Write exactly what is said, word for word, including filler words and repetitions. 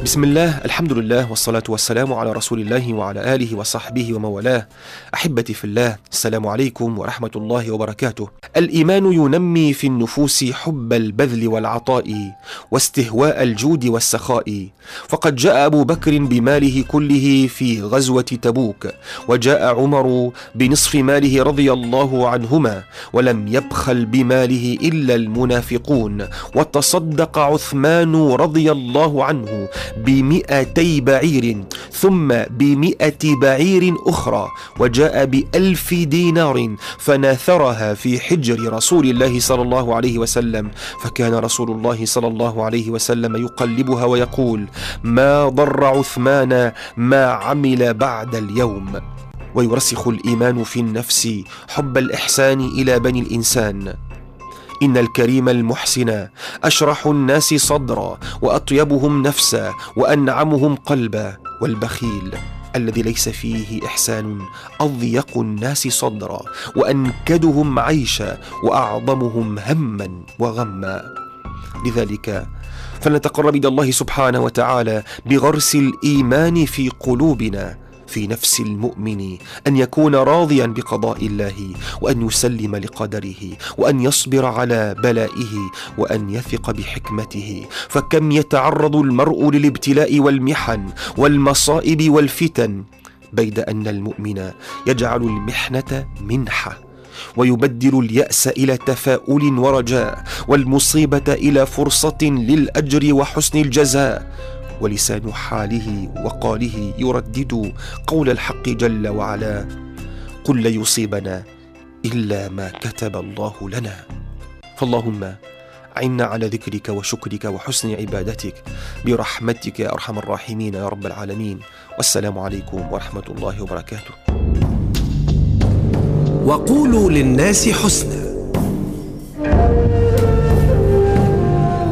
بسم الله، الحمد لله، والصلاة والسلام على رسول الله وعلى آله وصحبه وموالاه. أحبتي في الله، السلام عليكم ورحمة الله وبركاته. الإيمان ينمي في النفوس حب البذل والعطاء واستهواء الجود والسخاء، فقد جاء أبو بكر بماله كله في غزوة تبوك، وجاء عمر بنصف ماله رضي الله عنهما، ولم يبخل بماله إلا المنافقون، وتصدق عثمان رضي الله عنه بمئتي بعير ثم بمئة بعير أخرى، وجاء بألف دينار فناثرها في حجر رسول الله صلى الله عليه وسلم، فكان رسول الله صلى الله عليه وسلم يقلبها ويقول: ما ضر عثمان ما عمل بعد اليوم. ويرسخ الإيمان في النفس حب الإحسان إلى بني الإنسان. إن الكريم المحسن أشرح الناس صدرا وأطيبهم نفسا وأنعمهم قلبا، والبخيل الذي ليس فيه إحسان أضيق الناس صدرا وأنكدهم عيشا وأعظمهم هما وغما. لذلك فلنتقرب إلى الله سبحانه وتعالى بغرس الإيمان في قلوبنا، في نفس المؤمن أن يكون راضيا بقضاء الله، وأن يسلم لقدره، وأن يصبر على بلائه، وأن يثق بحكمته. فكم يتعرض المرء للابتلاء والمحن والمصائب والفتن، بيد أن المؤمن يجعل المحنة منحة، ويبدل اليأس إلى تفاؤل ورجاء، والمصيبة إلى فرصة للأجر وحسن الجزاء. ولسان حاله وقاله يردد قول الحق جل وعلا: قل لا يصيبنا إلا ما كتب الله لنا. فاللهم أعنا على ذكرك وشكرك وحسن عبادتك برحمتك يا أرحم الراحمين يا رب العالمين. والسلام عليكم ورحمة الله وبركاته. وقولوا للناس حسنا